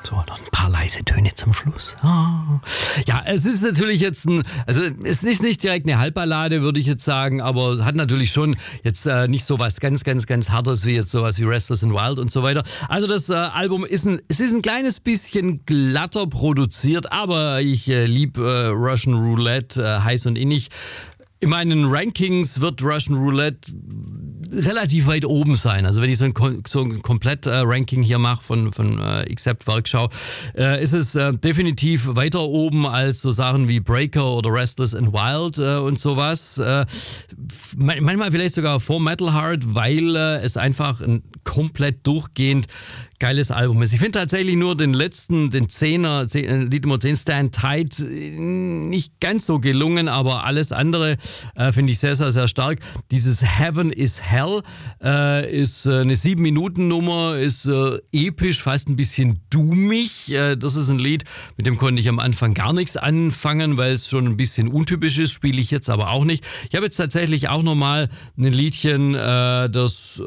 So, noch ein paar leise Töne zum Schluss. Ah. Ja, es ist natürlich jetzt es ist nicht direkt eine Halbballade, würde ich jetzt sagen, aber hat natürlich schon jetzt nicht so was ganz Hartes wie jetzt sowas wie Restless and Wild und so weiter. Also das Album ist ein kleines bisschen glatter produziert, aber ich liebe Russian Roulette heiß und innig. In meinen Rankings wird Russian Roulette relativ weit oben sein. Also wenn ich so ein Komplett-Ranking hier mache von Accept Werkschau, ist es definitiv weiter oben als so Sachen wie Breaker oder Restless and Wild und sowas. Manchmal vielleicht sogar vor Metal Heart, weil es einfach ein komplett durchgehend geiles Album ist. Ich finde tatsächlich nur den letzten, den Lied Nummer 10, Stand Tight, nicht ganz so gelungen, aber alles andere finde ich sehr, sehr, sehr stark. Dieses Heaven is Hell ist eine 7-Minuten-Nummer, ist episch, fast ein bisschen doomig. Das ist ein Lied, mit dem konnte ich am Anfang gar nichts anfangen, weil es schon ein bisschen untypisch ist, spiele ich jetzt aber auch nicht. Ich habe jetzt tatsächlich auch nochmal ein Liedchen, das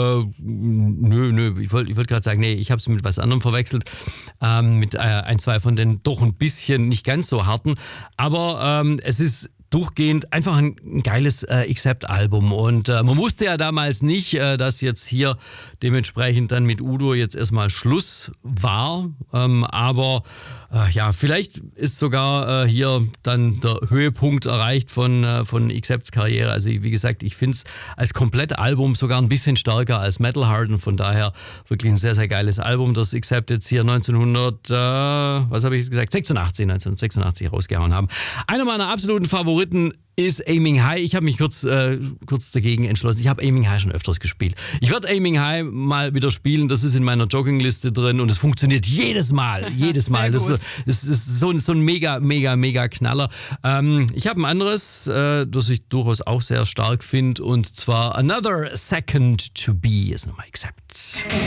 ich wollte gerade sagen, nee, ich habe es mit was anderem verwechselt, mit ein, zwei von den doch ein bisschen nicht ganz so harten, aber es ist durchgehend einfach ein geiles Accept-Album und man wusste ja damals nicht, dass jetzt hier dementsprechend dann mit Udo jetzt erstmal Schluss war, aber ja, vielleicht ist sogar hier dann der Höhepunkt erreicht von Accepts Karriere. Also wie gesagt, ich finde es als Komplettalbum sogar ein bisschen stärker als Metal Heart und von daher wirklich ein sehr, sehr geiles Album, das Accept jetzt hier 1986 rausgehauen haben. Einer meiner absoluten Favoriten ist Aiming High. Ich habe mich kurz dagegen entschlossen. Ich habe Aiming High schon öfters gespielt. Ich werde Aiming High mal wieder spielen. Das ist in meiner Joggingliste drin und es funktioniert jedes Mal. Jedes Mal. Das ist so ein mega Knaller. Ich habe ein anderes, das ich durchaus auch sehr stark finde und zwar Another Second to Be ist nochmal Accept.